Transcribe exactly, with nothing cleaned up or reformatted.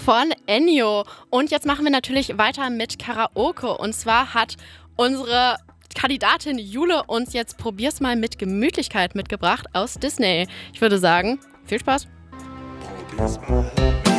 von Ennio. Und jetzt machen wir natürlich weiter mit Karaoke. Und zwar hat unsere Kandidatin Jule uns jetzt Probier's mal mit Gemütlichkeit mitgebracht aus Disney. Ich würde sagen, viel Spaß. Probier's mal